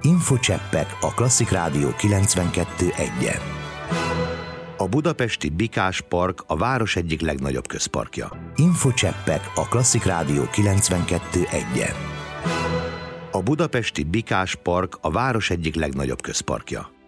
Infocseppek a Klasszik Rádió 92.1-en. A budapesti Bikás Park a város egyik legnagyobb közparkja. Infocseppek a Klasszik Rádió 92.1-en. A budapesti Bikás Park a város egyik legnagyobb közparkja.